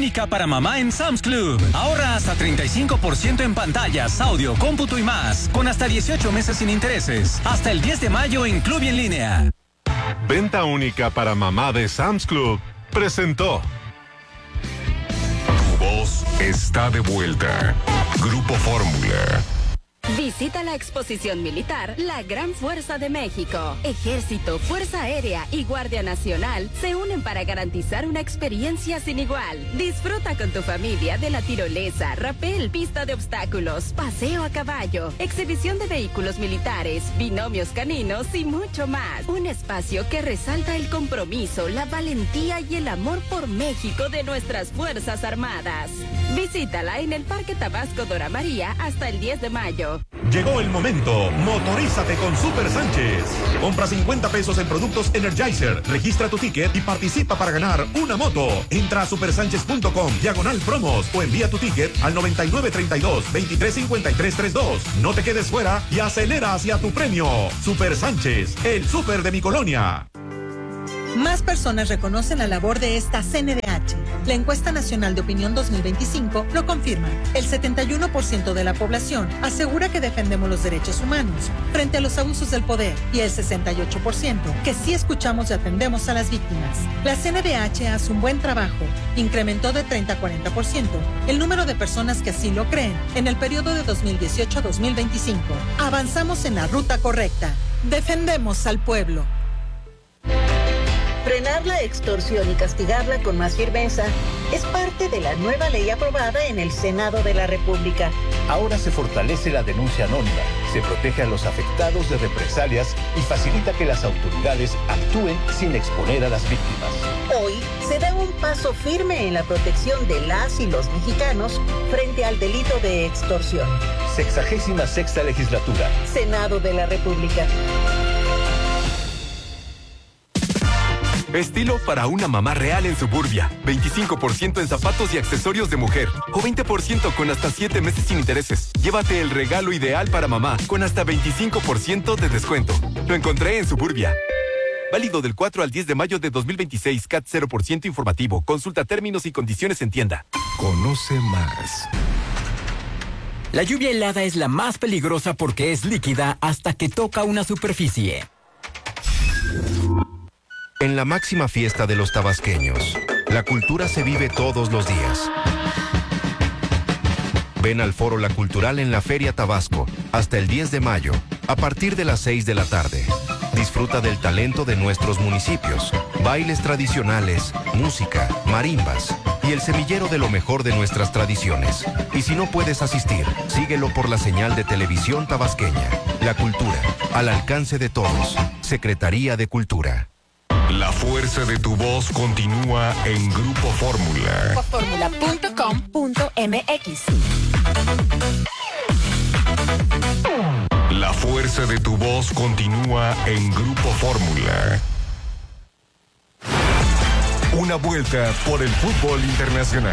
única para mamá en Sam's Club. Ahorra hasta 35% en pantallas, audio, cómputo y más, con hasta 18 meses sin intereses. Hasta el 10 de mayo en Club y en línea. Venta única para mamá de Sam's Club presentó. Tu voz está de vuelta. Grupo Fórmula. Visita la exposición militar La Gran Fuerza de México. Ejército, Fuerza Aérea y Guardia Nacional se unen para garantizar una experiencia sin igual. Disfruta con tu familia de la tirolesa, rapel, pista de obstáculos, paseo a caballo, exhibición de vehículos militares, binomios caninos y mucho más. Un espacio que resalta el compromiso, la valentía y el amor por México de nuestras Fuerzas Armadas. Visítala en el Parque Tabasco Dora María hasta el 10 de mayo. Llegó el momento, motorízate con Super Sánchez. Compra 50 pesos en productos Energizer, registra tu ticket y participa para ganar una moto. Entra a supersánchez.com/promos o envía tu ticket al 9932-235332. No te quedes fuera y acelera hacia tu premio. Super Sánchez, el súper de mi colonia. Más personas reconocen la labor de esta CNDH. La encuesta nacional de opinión 2025 lo confirma. El 71% de la población asegura que defendemos los derechos humanos frente a los abusos del poder y el 68% que sí escuchamos y atendemos a las víctimas. La CNDH hace un buen trabajo. Incrementó de 30 a 40% el número de personas que así lo creen en el periodo de 2018 a 2025. Avanzamos en la ruta correcta. Defendemos al pueblo. Frenar la extorsión y castigarla con más firmeza es parte de la nueva ley aprobada en el Senado de la República. Ahora se fortalece la denuncia anónima, se protege a los afectados de represalias y facilita que las autoridades actúen sin exponer a las víctimas. Hoy se da un paso firme en la protección de las y los mexicanos frente al delito de extorsión. 66ª legislatura. Senado de la República. Estilo para una mamá real en Suburbia. 25% en zapatos y accesorios de mujer. O 20% con hasta 7 meses sin intereses. Llévate el regalo ideal para mamá con hasta 25% de descuento. Lo encontré en Suburbia. Válido del 4 al 10 de mayo de 2026. CAT 0% informativo. Consulta términos y condiciones en tienda. Conoce más. La lluvia helada es la más peligrosa porque es líquida hasta que toca una superficie. En la máxima fiesta de los tabasqueños, la cultura se vive todos los días. Ven al Foro La Cultural en la Feria Tabasco, hasta el 10 de mayo, a partir de las 6 de la tarde. Disfruta del talento de nuestros municipios, bailes tradicionales, música, marimbas y el semillero de lo mejor de nuestras tradiciones. Y si no puedes asistir, síguelo por la señal de televisión tabasqueña. La cultura, al alcance de todos. Secretaría de Cultura. La fuerza de tu voz continúa en Grupo Fórmula. Grupofórmula.com.mx. La fuerza de tu voz continúa en Grupo Fórmula. Una vuelta por el fútbol internacional.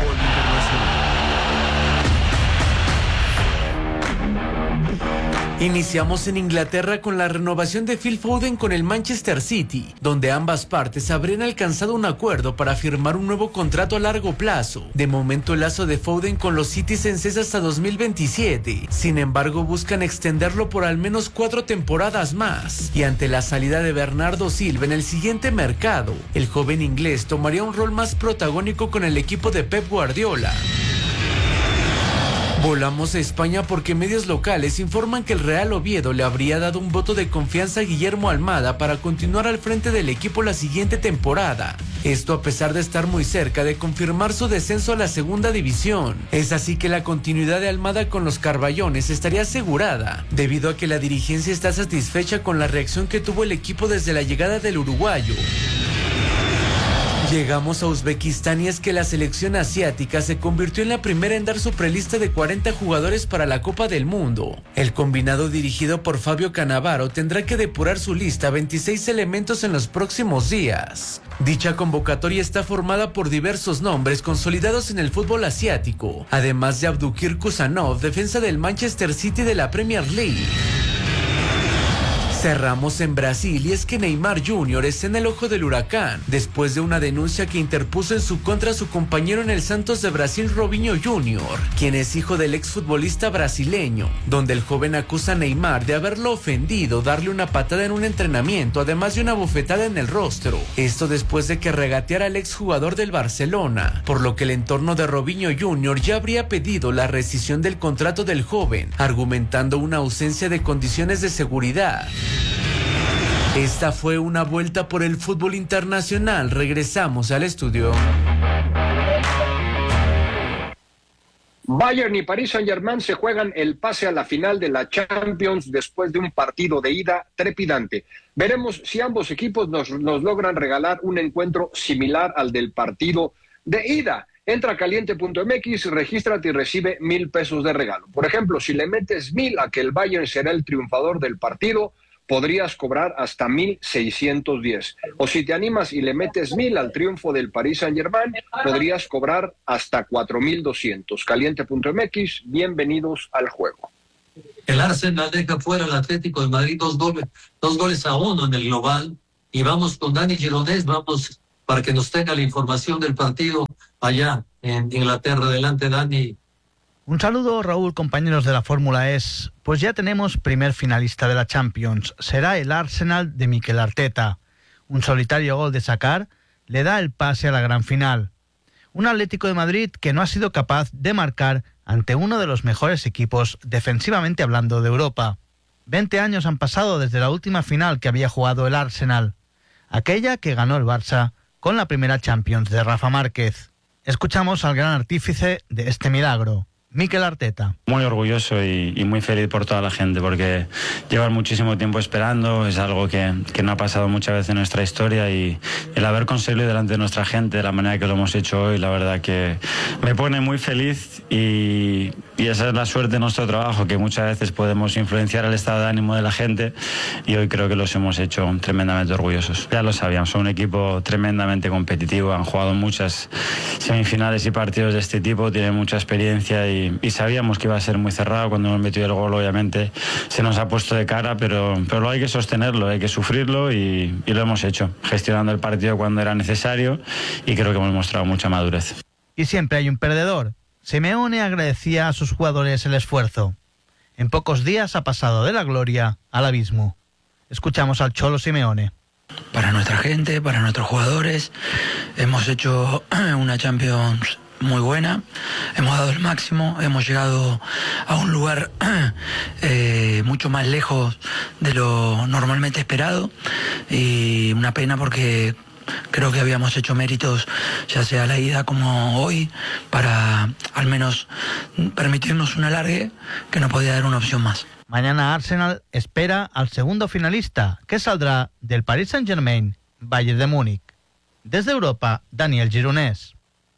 Iniciamos en Inglaterra con la renovación de Phil Foden con el Manchester City, donde ambas partes habrían alcanzado un acuerdo para firmar un nuevo contrato a largo plazo. De momento el lazo de Foden con los Citizens es hasta 2027, sin embargo buscan extenderlo por al menos 4 temporadas más, y ante la salida de Bernardo Silva en el siguiente mercado, el joven inglés tomaría un rol más protagónico con el equipo de Pep Guardiola. Volamos a España porque medios locales informan que el Real Oviedo le habría dado un voto de confianza a Guillermo Almada para continuar al frente del equipo la siguiente temporada. Esto a pesar de estar muy cerca de confirmar su descenso a la segunda división. Es así que la continuidad de Almada con los Carballones estaría asegurada, debido a que la dirigencia está satisfecha con la reacción que tuvo el equipo desde la llegada del uruguayo. Llegamos a Uzbekistán y es que la selección asiática se convirtió en la primera en dar su prelista de 40 jugadores para la Copa del Mundo. El combinado dirigido por Fabio Cannavaro tendrá que depurar su lista a 26 elementos en los próximos días. Dicha convocatoria está formada por diversos nombres consolidados en el fútbol asiático, además de Abdukir Kusanov, defensa del Manchester City de la Premier League. Cerramos en Brasil y es que Neymar Jr. está en el ojo del huracán después de una denuncia que interpuso en su contra su compañero en el Santos de Brasil, Robinho Jr., quien es hijo del exfutbolista brasileño, donde el joven acusa a Neymar de haberlo ofendido, darle una patada en un entrenamiento, además de una bofetada en el rostro. Esto después de que regateara al exjugador del Barcelona, por lo que el entorno de Robinho Jr. ya habría pedido la rescisión del contrato del joven, argumentando una ausencia de condiciones de seguridad. Esta fue una vuelta por el fútbol internacional. Regresamos al estudio. Bayern y Paris Saint-Germain se juegan el pase a la final de la Champions después de un partido de ida trepidante. Veremos si ambos equipos nos logran regalar un encuentro similar al del partido de ida. Entra a caliente.mx, regístrate y recibe 1,000 pesos de regalo. Por ejemplo, si le metes 1,000 a que el Bayern será el triunfador del partido, podrías cobrar hasta 1,610. O si te animas y le metes 1,000 al triunfo del Paris Saint-Germain, podrías cobrar hasta 4,200. Caliente.mx, bienvenidos al juego. El Arsenal deja fuera al Atlético de Madrid 2-1 en el global. Y vamos con Dani Gironés, vamos para que nos tenga la información del partido allá en Inglaterra. Adelante, Dani. Un saludo, Raúl, compañeros de la Fórmula E. Pues ya tenemos primer finalista de la Champions. Será el Arsenal de Mikel Arteta. Un solitario gol de sacar le da el pase a la gran final. Un Atlético de Madrid que no ha sido capaz de marcar ante uno de los mejores equipos defensivamente hablando de Europa. 20 años han pasado desde la última final que había jugado el Arsenal, aquella que ganó el Barça con la primera Champions de Rafa Márquez. Escuchamos al gran artífice de este milagro, Mikel Arteta. Muy orgulloso y muy feliz por toda la gente, porque llevan muchísimo tiempo esperando, es algo que no ha pasado muchas veces en nuestra historia, y el haber conseguido delante de nuestra gente de la manera que lo hemos hecho hoy, la verdad que me pone muy feliz, y esa es la suerte de nuestro trabajo, que muchas veces podemos influenciar el estado de ánimo de la gente, y hoy creo que los hemos hecho tremendamente orgullosos. Ya lo sabíamos, son un equipo tremendamente competitivo, han jugado muchas semifinales y partidos de este tipo, tienen mucha experiencia y sabíamos que iba a ser muy cerrado. Cuando hemos metido el gol, obviamente se nos ha puesto de cara, pero lo hay que sostenerlo, hay que sufrirlo, y lo hemos hecho, gestionando el partido cuando era necesario, y creo que hemos mostrado mucha madurez. Y siempre hay un perdedor. Simeone agradecía a sus jugadores el esfuerzo. En pocos días ha pasado de la gloria al abismo. Escuchamos al Cholo Simeone. Para nuestra gente, para nuestros jugadores, hemos hecho una Champions muy buena, hemos dado el máximo, hemos llegado a un lugar mucho más lejos de lo normalmente esperado, y una pena porque creo que habíamos hecho méritos, ya sea la ida como hoy, para al menos permitirnos un alargue que nos podía dar una opción más. Mañana Arsenal espera al segundo finalista, que saldrá del Paris Saint-Germain, Bayern de Múnich. Desde Europa, Daniel Gironés.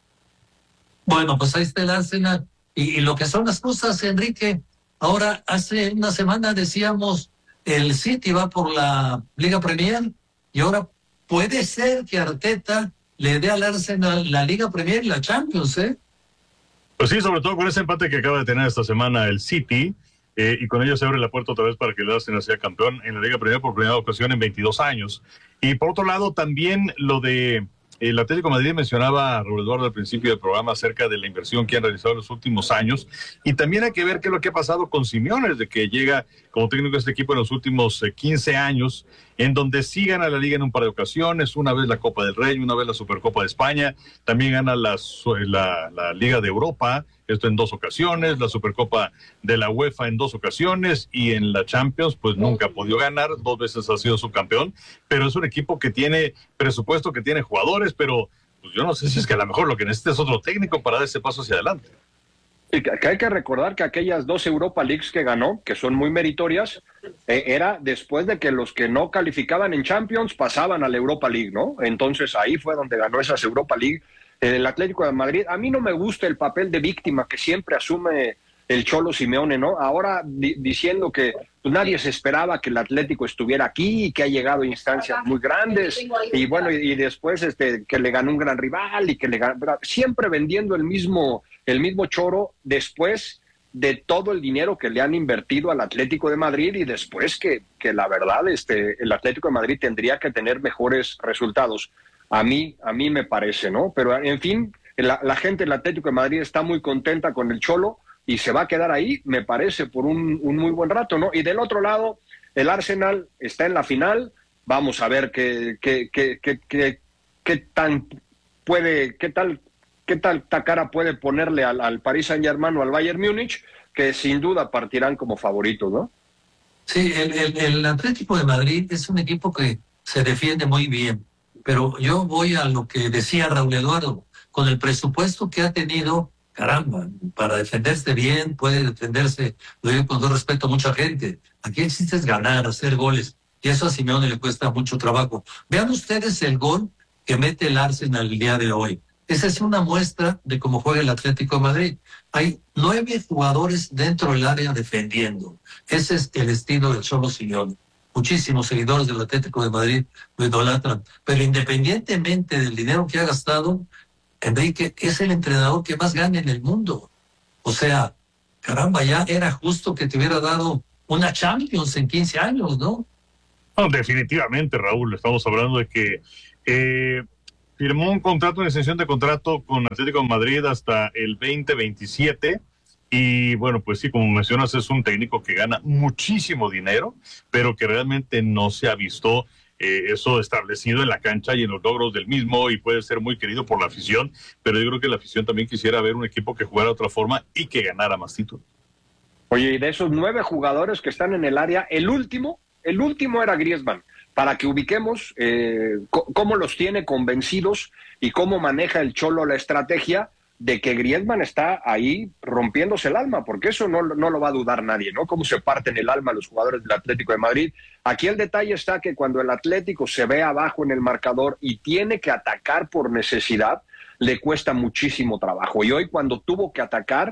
Bueno, pues ahí está el Arsenal. Y lo que son las cosas, Enrique, ahora hace una semana decíamos el City va por la Liga Premier, y ahora puede ser que Arteta le dé al Arsenal la Liga Premier y la Champions, ¿eh? Pues sí, sobre todo con ese empate que acaba de tener esta semana el City, y con ello se abre la puerta otra vez para que el Arsenal sea campeón en la Liga Premier por primera ocasión en 22 años. Y por otro lado, también lo de el Atlético de Madrid, mencionaba Raúl Eduardo al principio del programa acerca de la inversión que han realizado en los últimos años, y también hay que ver qué es lo que ha pasado con Simeone desde que llega como técnico de este equipo en los últimos 15 años, en donde sí gana la Liga en un par de ocasiones, una vez la Copa del Rey, una vez la Supercopa de España, también gana la Liga de Europa, esto en 2 ocasiones, la Supercopa de la UEFA en 2 ocasiones, y en la Champions pues nunca ha podido ganar, 2 veces ha sido subcampeón, pero es un equipo que tiene presupuesto, que tiene jugadores, pero pues yo no sé si es que a lo mejor lo que necesita es otro técnico para dar ese paso hacia adelante. Y que hay que recordar que aquellas 2 Europa Leagues que ganó, que son muy meritorias, era después de que los que no calificaban en Champions pasaban a la Europa League, ¿no? Entonces ahí fue donde ganó esas Europa League. El Atlético de Madrid, a mí no me gusta el papel de víctima que siempre asume el Cholo Simeone, ¿no? Ahora diciendo que pues, nadie se esperaba que el Atlético estuviera aquí y que ha llegado a instancias muy grandes, y bueno, y después que le ganó un gran rival y que le ganó, siempre vendiendo el mismo choro después de todo el dinero que le han invertido al Atlético de Madrid y después que la verdad el Atlético de Madrid tendría que tener mejores resultados. A mí me parece, ¿no? Pero en fin, la gente del Atlético de Madrid está muy contenta con el Cholo y se va a quedar ahí, me parece, por un muy buen rato, ¿no? Y del otro lado, el Arsenal está en la final. Vamos a ver qué tal cara puede ponerle al Paris Saint-Germain o al Bayern Múnich, que sin duda partirán como favoritos, ¿no? Sí, el Atlético de Madrid es un equipo que se defiende muy bien, pero yo voy a lo que decía Raúl Eduardo, con el presupuesto que ha tenido, caramba, para defenderse bien, puede defenderse, lo digo con todo respeto a mucha gente. Aquí existe es ganar, hacer goles, y eso a Simeone le cuesta mucho trabajo. Vean ustedes el gol que mete el Arsenal el día de hoy. Esa es una muestra de cómo juega el Atlético de Madrid. Hay 9 jugadores dentro del área defendiendo. Ese es el estilo del Cholo Simeone. Muchísimos seguidores del Atlético de Madrid lo idolatran. Pero independientemente del dinero que ha gastado, Enrique es el entrenador que más gana en el mundo. O sea, caramba, ya era justo que te hubiera dado una Champions en 15 años, ¿no? No, definitivamente, Raúl. Estamos hablando de que firmó un contrato, una extensión de contrato con Atlético de Madrid hasta el 2027. Y bueno, pues sí, como mencionas, es un técnico que gana muchísimo dinero, pero que realmente no se ha visto eso establecido en la cancha y en los logros del mismo, y puede ser muy querido por la afición, pero yo creo que la afición también quisiera ver un equipo que jugara de otra forma y que ganara más títulos. Oye, y de esos 9 jugadores que están en el área, el último era Griezmann, para que ubiquemos cómo los tiene convencidos y cómo maneja el Cholo la estrategia de que Griezmann está ahí rompiéndose el alma, porque eso no lo va a dudar nadie, ¿no? Cómo se parten el alma los jugadores del Atlético de Madrid. Aquí el detalle está que cuando el Atlético se ve abajo en el marcador y tiene que atacar por necesidad, le cuesta muchísimo trabajo. Y hoy cuando tuvo que atacar,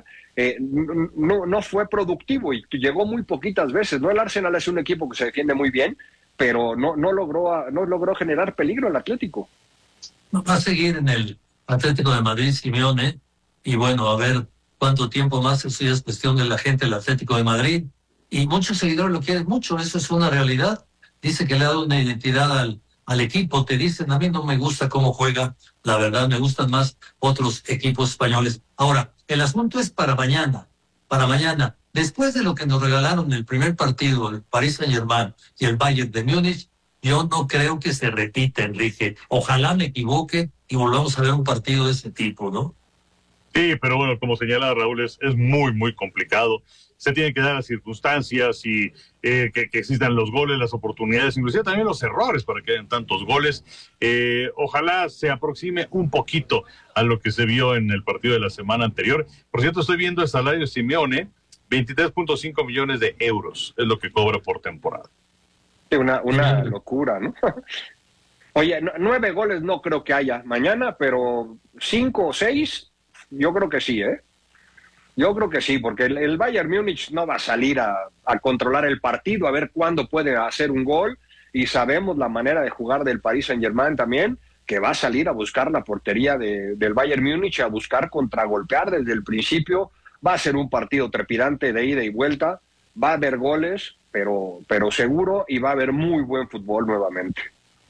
no fue productivo y llegó muy poquitas veces, ¿no? El Arsenal es un equipo que se defiende muy bien, pero no logró generar peligro el Atlético. Va a seguir en el Atlético de Madrid Simeone, y bueno, a ver cuánto tiempo más. Eso ya es cuestión de la gente del Atlético de Madrid, y muchos seguidores lo quieren mucho, eso es una realidad. Dice que le ha dado una identidad al equipo. Te dicen, a mí no me gusta cómo juega, la verdad me gustan más otros equipos españoles. Ahora, el asunto es para mañana, después de lo que nos regalaron el primer partido, el Paris Saint-Germain y el Bayern de Múnich, yo no creo que se repita, Enrique. Ojalá me equivoque y volvamos a ver un partido de ese tipo, ¿no? Sí, pero bueno, como señala Raúl, es muy, muy complicado. Se tienen que dar las circunstancias y que existan los goles, las oportunidades, inclusive también los errores para que hayan tantos goles. Ojalá se aproxime un poquito a lo que se vio en el partido de la semana anterior. Por cierto, estoy viendo el salario de Simeone, 23.5 millones de euros es lo que cobra por temporada. Una locura, ¿no? Oye, 9 goles no creo que haya mañana, pero 5 o 6, yo creo que sí, ¿eh? Yo creo que sí, porque el Bayern Múnich no va a salir a controlar el partido, a ver cuándo puede hacer un gol, y sabemos la manera de jugar del Paris Saint-Germain también, que va a salir a buscar la portería del Bayern Múnich, a buscar contragolpear desde el principio. Va a ser un partido trepidante de ida y vuelta, va a haber goles, pero seguro, y va a haber muy buen fútbol nuevamente.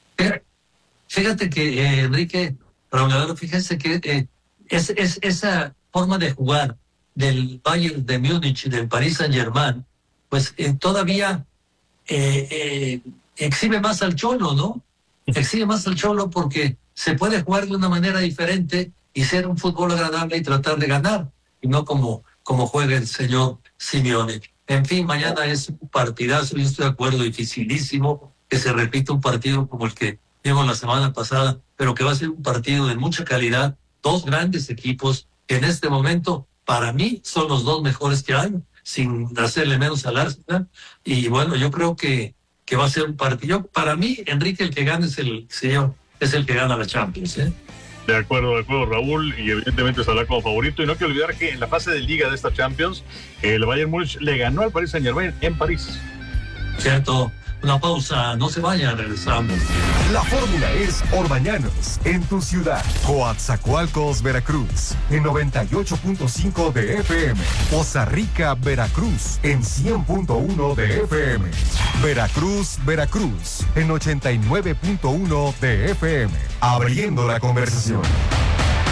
Fíjate que, Enrique, Raúl, fíjense que esa forma de jugar del Bayern de Múnich y del Paris Saint-Germain, pues todavía exhibe más al Cholo, ¿no? Exhibe más al Cholo porque se puede jugar de una manera diferente y ser un fútbol agradable y tratar de ganar, y no como juega el señor Simeone. En fin, mañana es un partidazo, yo estoy de acuerdo, dificilísimo que se repita un partido como el que vimos la semana pasada, pero que va a ser un partido de mucha calidad, 2 grandes equipos que en este momento, para mí, son los 2 mejores que hay, sin hacerle menos al Arsenal. Y bueno, yo creo que va a ser un partido. Para mí, Enrique, el que gana es el que gana la Champions, ¿eh? De acuerdo, Raúl, y evidentemente estará como favorito. Y no hay que olvidar que en la fase de liga de esta Champions, el Bayern Múnich le ganó al Paris Saint-Germain en París. Cierto. una pausa, no se vaya, regresamos. La fórmula es Orbañanos, en tu ciudad. Coatzacoalcos, Veracruz, en 98.5 de FM. Poza Rica, Veracruz, en 100.1 de FM. Veracruz, Veracruz, en 89.1 de FM. Abriendo la conversación.